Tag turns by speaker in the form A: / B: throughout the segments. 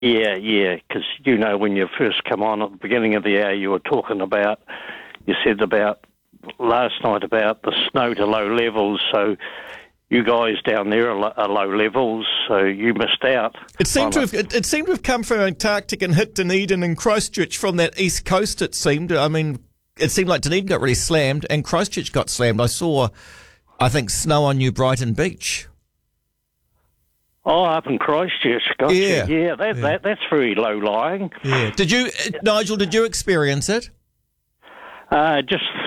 A: Yeah, because, when you first come on at the beginning of the hour, you said about last night about the snow to low levels, so you guys down there are low levels, so you missed out.
B: It seemed to have come from Antarctic and hit Dunedin and Christchurch from that east coast, it seemed. I mean, it seemed like Dunedin got really slammed and Christchurch got slammed. I saw, I think, snow on New Brighton Beach.
A: Oh, up in Christchurch, gotcha.
B: Yeah.
A: That's very low-lying.
B: Yeah. Nigel, did you experience it?
A: I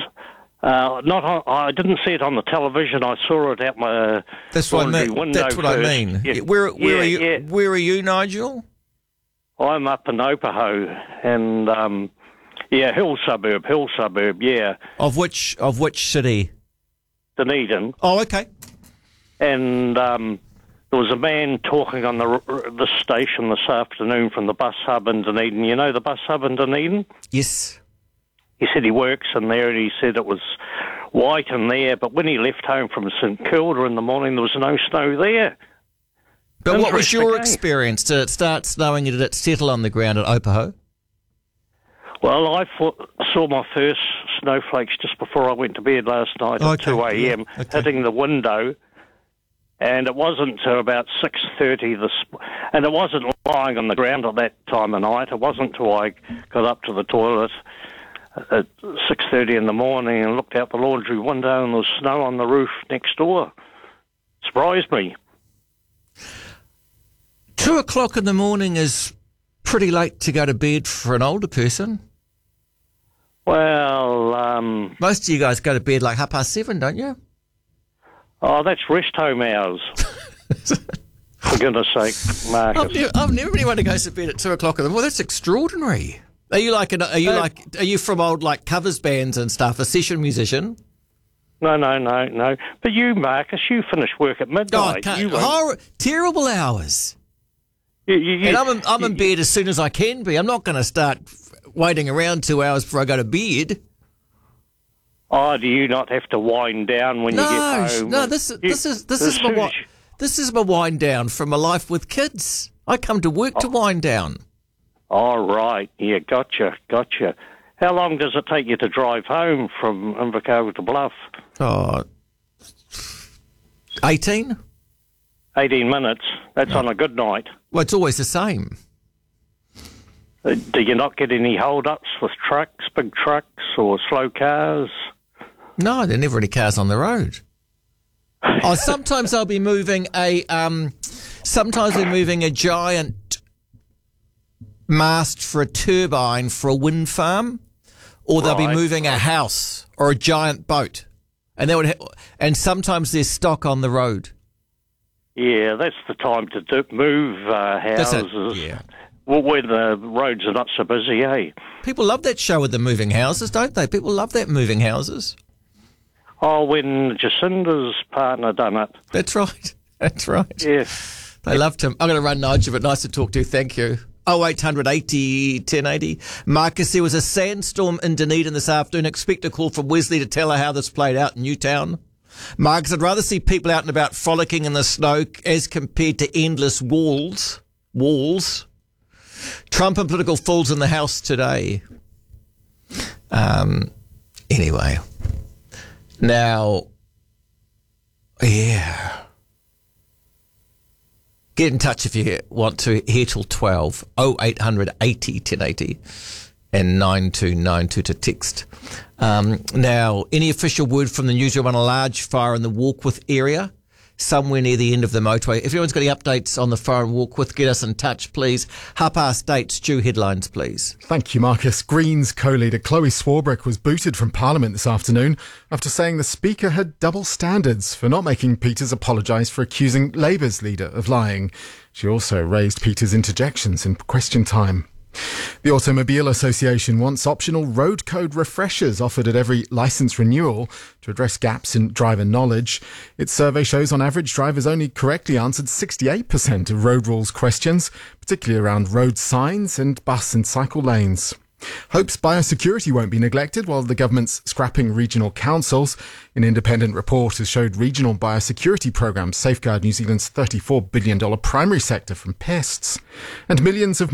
A: didn't see it on the television. I saw it out my window.
B: That's what I mean.
A: Yeah.
B: Where are you? Yeah. Where are you, Nigel?
A: I'm up in Opaho, and hill suburb. Yeah.
B: Of which city?
A: Dunedin.
B: Oh, okay.
A: And there was a man talking on the station this afternoon from the bus hub in Dunedin. You know the bus hub in Dunedin?
B: Yes.
A: He said he works in there, and he said it was white in there, but when he left home from St Kilda in the morning, there was no snow there.
B: But what was your experience? Did it start snowing, and did it settle on the ground at Opaho?
A: Well, I saw my first snowflakes just before I went to bed last night at 2 a.m., hitting the window. And it wasn't until about 6:30 and it wasn't lying on the ground at that time of night. It wasn't until I got up to the toilet at 6:30 in the morning and looked out the laundry window and there was snow on the roof next door. Surprised me.
B: 2 o'clock in the morning is pretty late to go to bed for an older person.
A: Well,
B: most of you guys go to bed like 7:30, don't you?
A: Oh, that's rest home hours. For goodness sake, Marcus.
B: I've never been anyone who goes to bed at 2 o'clock in the morning. That's extraordinary. Are you from old like covers bands and stuff? A session musician?
A: No. But you, Marcus, you finish work at midnight.
B: Terrible hours. And I'm in bed as soon as I can be. I'm not going to start waiting around 2 hours before I go to bed.
A: Oh, do you not have to wind down when you get home?
B: No, this is my wind down from a life with kids. I come to work to wind down.
A: All right. Yeah, gotcha. How long does it take you to drive home from Invercargill to Bluff?
B: 18.
A: 18 minutes. That's on a good night.
B: Well, it's always the same.
A: Do you not get any hold-ups with trucks, big trucks or slow cars?
B: No, there are never any cars on the road. Sometimes I'll be moving a giant mast for a turbine for a wind farm, or they'll be moving a house or a giant boat, and and sometimes there's stock on the road.
A: Yeah, that's the time to move houses.
B: Yeah.
A: Well, when the roads are not so busy, eh?
B: People love that show with the moving houses, don't they? People love that moving houses.
A: Oh, when Jacinda's partner done it.
B: That's right.
A: Yeah.
B: They loved him. I'm going to run, Nigel, but nice to talk to you. Thank you. 0800 80 1080. Marcus, there was a sandstorm in Dunedin this afternoon. Expect a call from Wesley to tell her how this played out in Newtown. Marcus, I'd rather see people out and about frolicking in the snow as compared to endless walls. Trump and political fools in the House today. Anyway. Now, yeah. Get in touch if you want to. Here till 12. 0800 80 1080 and 9292 to text. Now, any official word from the newsroom on a large fire in the Warkworth area? Somewhere near the end of the motorway. If anyone's got any updates on the fire in Warkworth, get us in touch, please. 8:30, Stu, headlines, please.
C: Thank you, Marcus. Greens co-leader Chloe Swarbrick was booted from Parliament this afternoon after saying the Speaker had double standards for not making Peters apologise for accusing Labour's leader of lying. She also raised Peters' interjections in question time. The Automobile Association wants optional road code refreshers offered at every licence renewal to address gaps in driver knowledge. Its survey shows on average drivers only correctly answered 68% of road rules questions, particularly around road signs and bus and cycle lanes. Hopes biosecurity won't be neglected while the government's scrapping regional councils. An independent report has showed regional biosecurity programs safeguard New Zealand's $34 billion primary sector from pests. And millions of